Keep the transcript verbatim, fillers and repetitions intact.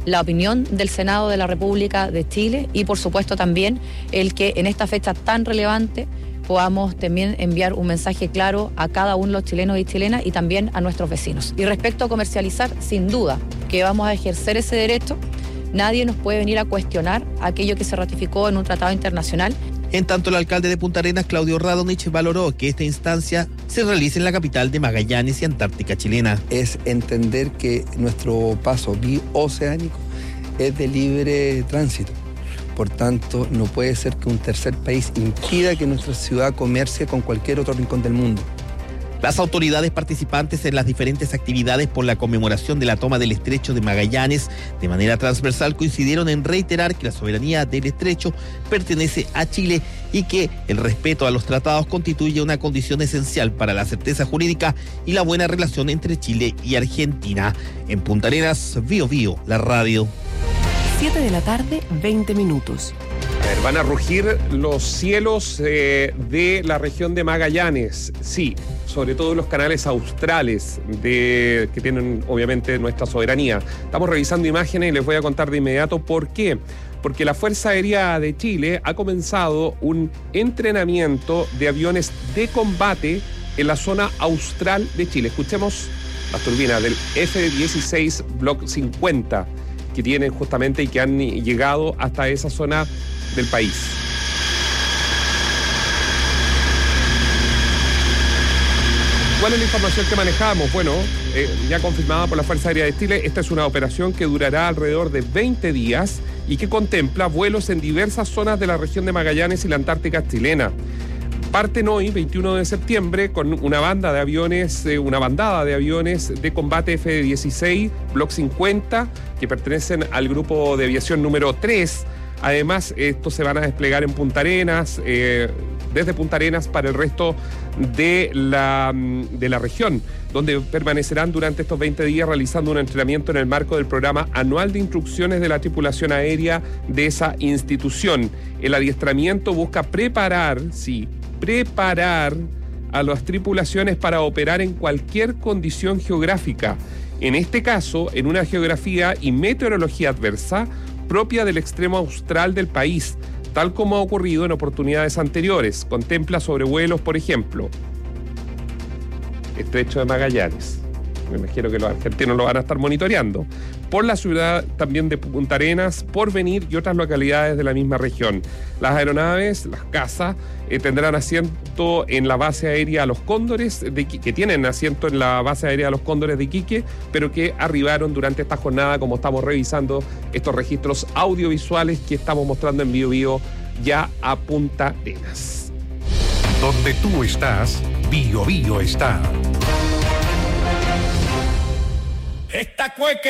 la opinión del Senado de la República de Chile y por supuesto también el que en esta fecha tan relevante podamos también enviar un mensaje claro a cada uno de los chilenos y chilenas y también a nuestros vecinos. Y respecto a comercializar, sin duda que vamos a ejercer ese derecho. Nadie nos puede venir a cuestionar aquello que se ratificó en un tratado internacional. En tanto, el alcalde de Punta Arenas, Claudio Radonich, valoró que esta instancia se realice en la capital de Magallanes y Antártica chilena. Es entender que nuestro paso bioceánico es de libre tránsito. Por tanto, no puede ser que un tercer país impida que nuestra ciudad comercie con cualquier otro rincón del mundo. Las autoridades participantes en las diferentes actividades por la conmemoración de la toma del Estrecho de Magallanes de manera transversal coincidieron en reiterar que la soberanía del estrecho pertenece a Chile y que el respeto a los tratados constituye una condición esencial para la certeza jurídica y la buena relación entre Chile y Argentina. En Punta Arenas, Bío Bío, la radio. siete de la tarde, veinte minutos. A ver, van a rugir los cielos eh, de la región de Magallanes, sí, sobre todo los canales australes de, que tienen obviamente nuestra soberanía. Estamos revisando imágenes y les voy a contar de inmediato por qué. Porque la Fuerza Aérea de Chile ha comenzado un entrenamiento de aviones de combate en la zona austral de Chile. Escuchemos las turbinas del F dieciséis Block cincuenta que tienen justamente y que han llegado hasta esa zona del país. ¿Cuál es la información que manejamos? Bueno, eh, ya confirmada por la Fuerza Aérea de Chile, esta es una operación que durará alrededor de veinte días y que contempla vuelos en diversas zonas de la región de Magallanes y la Antártica chilena. Parten hoy, veintiuno de septiembre, con una banda de aviones, eh, una bandada de aviones de combate F dieciséis Block cincuenta que pertenecen al grupo de aviación número tres. Además, estos se van a desplegar en Punta Arenas, eh, desde Punta Arenas para el resto de la, de la región, donde permanecerán durante estos veinte días realizando un entrenamiento en el marco del programa anual de instrucciones de la tripulación aérea de esa institución. El adiestramiento busca preparar, sí, preparar a las tripulaciones para operar en cualquier condición geográfica. En este caso, en una geografía y meteorología adversa propia del extremo austral del país, tal como ha ocurrido en oportunidades anteriores. Contempla sobrevuelos, por ejemplo, Estrecho de Magallanes. Me imagino que los argentinos lo van a estar monitoreando. Por la ciudad también de Punta Arenas, Porvenir y otras localidades de la misma región. Las aeronaves, las cazas, eh, tendrán asiento en la base aérea Los Cóndores, de, que tienen asiento en la base aérea Los Cóndores de Iquique, pero que arribaron durante esta jornada, como estamos revisando estos registros audiovisuales que estamos mostrando en Bío Bío ya a Punta Arenas. Donde tú estás, Bío Bío está. Esta cueca